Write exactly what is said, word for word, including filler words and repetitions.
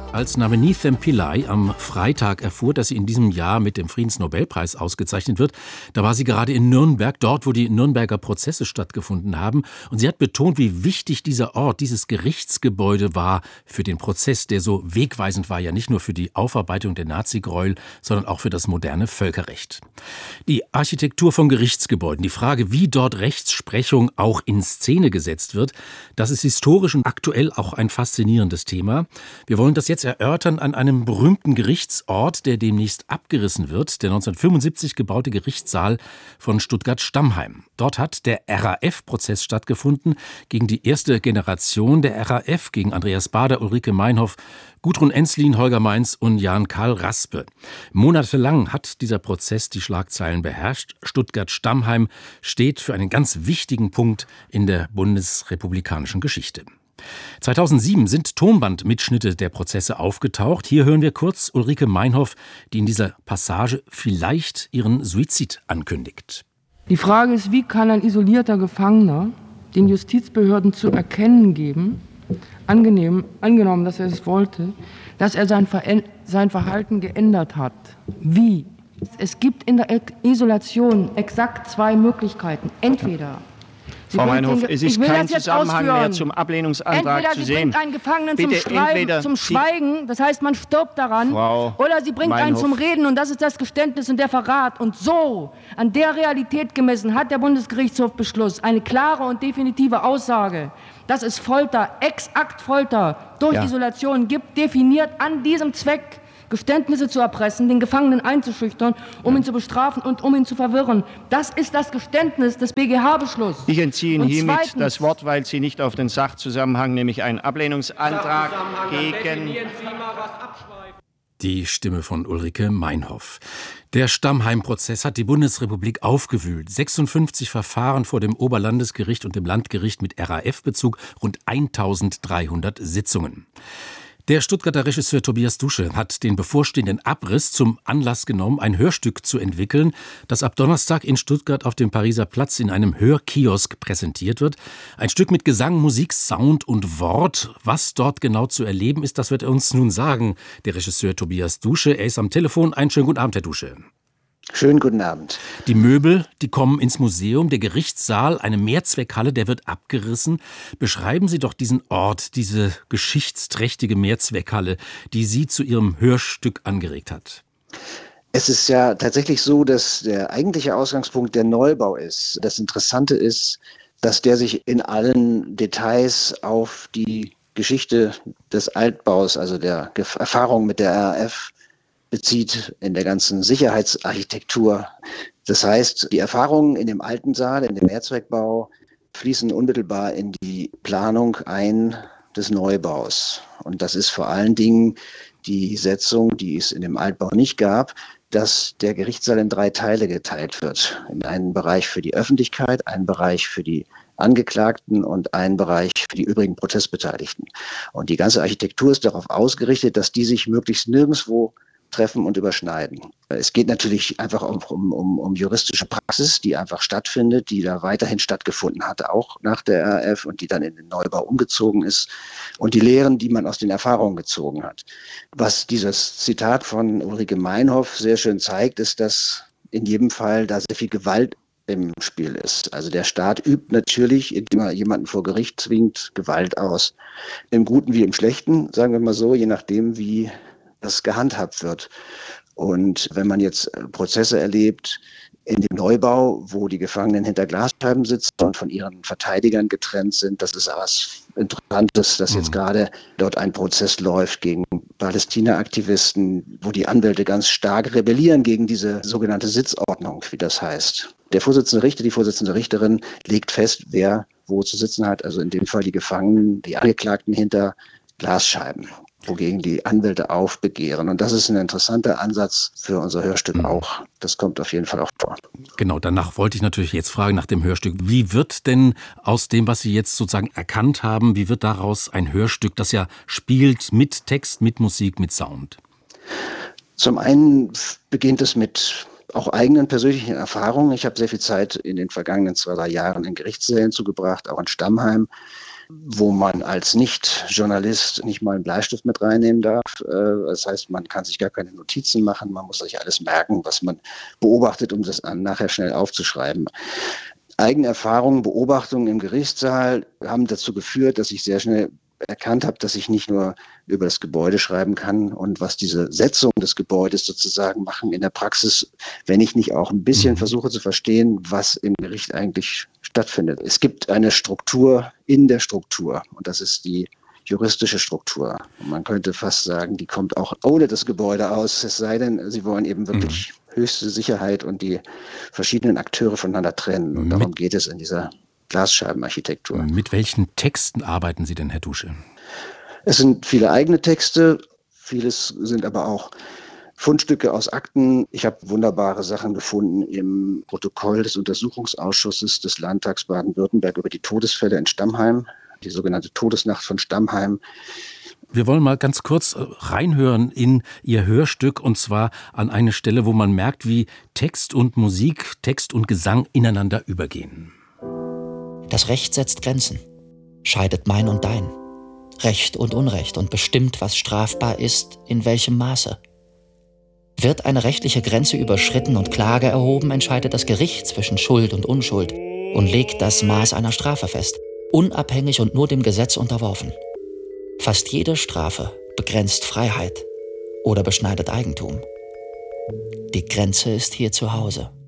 Als Namenithem Pillay am Freitag erfuhr, dass sie in diesem Jahr mit dem Friedensnobelpreis ausgezeichnet wird, da war sie gerade in Nürnberg, dort, wo die Nürnberger Prozesse stattgefunden haben. Und sie hat betont, wie wichtig dieser Ort, dieses Gerichtsgebäude war für den Prozess, der so wegweisend war, ja nicht nur für die Aufarbeitung der Nazigräuel, sondern auch für das moderne Völkerrecht. Die Architektur von Gerichtsgebäuden, die Frage, wie dort Rechtsprechung auch in Szene gesetzt wird, das ist historisch und aktuell auch ein faszinierendes Thema. Wir wollen das jetzt erörtern an einem berühmten Gerichtsort, der demnächst abgerissen wird, der neunzehnhundertfünfundsiebzig gebaute Gerichtssaal von Stuttgart-Stammheim. Dort hat der R A F-Prozess stattgefunden gegen die erste Generation der R A F, gegen Andreas Baader, Ulrike Meinhof, Gudrun Ensslin, Holger Meins und Jan-Karl Raspe. Monatelang hat dieser Prozess die Schlagzeilen beherrscht. Stuttgart-Stammheim steht für einen ganz wichtigen Punkt in der bundesrepublikanischen Geschichte. zweitausendsieben sind Tonbandmitschnitte der Prozesse aufgetaucht. Hier hören wir kurz Ulrike Meinhof, die in dieser Passage vielleicht ihren Suizid ankündigt. Die Frage ist, wie kann ein isolierter Gefangener den Justizbehörden zu erkennen geben, angenehm, angenommen, dass er es wollte, dass er sein, Ver- sein Verhalten geändert hat? Wie? Es gibt in der Isolation exakt zwei Möglichkeiten. Entweder Frau Meinhof, es ist kein Zusammenhang ausführen. mehr zum Ablehnungsantrag entweder zu sie sehen. Bringt einen Gefangenen Bitte, zum, Schreiben, zum Schweigen, das heißt, man stirbt daran, Frau oder sie bringt Meinhof. einen zum Reden, und das ist das Geständnis und der Verrat. Und so, an der Realität gemessen, hat der Bundesgerichtshof Beschluss eine klare und definitive Aussage, dass es Folter, exakt Folter durch Ja. Isolation gibt, definiert an diesem Zweck, Geständnisse zu erpressen, den Gefangenen einzuschüchtern, um ihn zu bestrafen und um ihn zu verwirren. Das ist das Geständnis des B G H-Beschlusses. Ich entziehe Ihnen Und hiermit zweitens, das Wort, weil Sie nicht auf den Sachzusammenhang, nämlich einen Ablehnungsantrag gegen... Die Stimme von Ulrike Meinhof. Der Stammheim-Prozess hat die Bundesrepublik aufgewühlt. sechsundfünfzig Verfahren vor dem Oberlandesgericht und dem Landgericht mit R A F-Bezug, rund eintausenddreihundert Sitzungen. Der Stuttgarter Regisseur Tobias Dusche hat den bevorstehenden Abriss zum Anlass genommen, ein Hörstück zu entwickeln, das ab Donnerstag in Stuttgart auf dem Pariser Platz in einem Hörkiosk präsentiert wird. Ein Stück mit Gesang, Musik, Sound und Wort. Was dort genau zu erleben ist, das wird er uns nun sagen, der Regisseur Tobias Dusche. Er ist am Telefon. Einen schönen guten Abend, Herr Dusche. Schönen guten Abend. Die Möbel, die kommen ins Museum. Der Gerichtssaal, eine Mehrzweckhalle, der wird abgerissen. Beschreiben Sie doch diesen Ort, diese geschichtsträchtige Mehrzweckhalle, die Sie zu Ihrem Hörstück angeregt hat. Es ist ja tatsächlich so, dass der eigentliche Ausgangspunkt der Neubau ist. Das Interessante ist, dass der sich in allen Details auf die Geschichte des Altbaus, also der Erfahrung mit der R A F, bezieht, in der ganzen Sicherheitsarchitektur. Das heißt, die Erfahrungen in dem alten Saal, in dem Mehrzweckbau, fließen unmittelbar in die Planung ein des Neubaus. Und das ist vor allen Dingen die Setzung, die es in dem Altbau nicht gab, dass der Gerichtssaal in drei Teile geteilt wird. In einen Bereich für die Öffentlichkeit, einen Bereich für die Angeklagten und einen Bereich für die übrigen Prozessbeteiligten. Und die ganze Architektur ist darauf ausgerichtet, dass die sich möglichst nirgendwo treffen und überschneiden. Es geht natürlich einfach um, um, um, um juristische Praxis, die einfach stattfindet, die da weiterhin stattgefunden hat, auch nach der R A F und die dann in den Neubau umgezogen ist und die Lehren, die man aus den Erfahrungen gezogen hat. Was dieses Zitat von Ulrike Meinhof sehr schön zeigt, ist, dass in jedem Fall da sehr viel Gewalt im Spiel ist. Also der Staat übt natürlich, indem er jemanden vor Gericht zwingt, Gewalt aus. Im Guten wie im Schlechten, sagen wir mal so, je nachdem, wie das gehandhabt wird. Und wenn man jetzt Prozesse erlebt in dem Neubau, wo die Gefangenen hinter Glasscheiben sitzen und von ihren Verteidigern getrennt sind, das ist was Interessantes, dass jetzt gerade dort ein Prozess läuft gegen Palästina-Aktivisten, wo die Anwälte ganz stark rebellieren gegen diese sogenannte Sitzordnung, wie das heißt. Der Vorsitzende Richter, die Vorsitzende Richterin legt fest, wer wo zu sitzen hat, also in dem Fall die Gefangenen, die Angeklagten hinter Glasscheiben, wogegen die Anwälte aufbegehren. Und das ist ein interessanter Ansatz für unser Hörstück mhm. auch. Das kommt auf jeden Fall auch vor. Genau, danach wollte ich natürlich jetzt fragen nach dem Hörstück. Wie wird denn aus dem, was Sie jetzt sozusagen erkannt haben, wie wird daraus ein Hörstück, das ja spielt mit Text, mit Musik, mit Sound? Zum einen beginnt es mit auch eigenen persönlichen Erfahrungen. Ich habe sehr viel Zeit in den vergangenen zwei, drei Jahren in Gerichtssälen zugebracht, auch in Stammheim. wo man als Nicht-Journalist nicht mal einen Bleistift mit reinnehmen darf. Das heißt, man kann sich gar keine Notizen machen, man muss sich alles merken, was man beobachtet, um das nachher schnell aufzuschreiben. Eigene Erfahrungen, Beobachtungen im Gerichtssaal haben dazu geführt, dass ich sehr schnell erkannt habe, dass ich nicht nur über das Gebäude schreiben kann und was diese Setzung des Gebäudes sozusagen machen in der Praxis, wenn ich nicht auch ein bisschen versuche zu verstehen, was im Gericht eigentlich stattfindet. Es gibt eine Struktur in der Struktur und das ist die juristische Struktur. Und man könnte fast sagen, die kommt auch ohne das Gebäude aus, es sei denn, sie wollen eben wirklich mhm. höchste Sicherheit und die verschiedenen Akteure voneinander trennen. Und darum geht es in dieser Glasscheibenarchitektur. Mit welchen Texten arbeiten Sie denn, Herr Dusche? Es sind viele eigene Texte, vieles sind aber auch Fundstücke aus Akten. Ich habe wunderbare Sachen gefunden im Protokoll des Untersuchungsausschusses des Landtags Baden-Württemberg über die Todesfälle in Stammheim, die sogenannte Todesnacht von Stammheim. Wir wollen mal ganz kurz reinhören in Ihr Hörstück, und zwar an eine Stelle, wo man merkt, wie Text und Musik, Text und Gesang ineinander übergehen. Das Recht setzt Grenzen, scheidet mein und dein, Recht und Unrecht und bestimmt, was strafbar ist, in welchem Maße. Wird eine rechtliche Grenze überschritten und Klage erhoben, entscheidet das Gericht zwischen Schuld und Unschuld und legt das Maß einer Strafe fest, unabhängig und nur dem Gesetz unterworfen. Fast jede Strafe begrenzt Freiheit oder beschneidet Eigentum. Die Grenze ist hier zu Hause.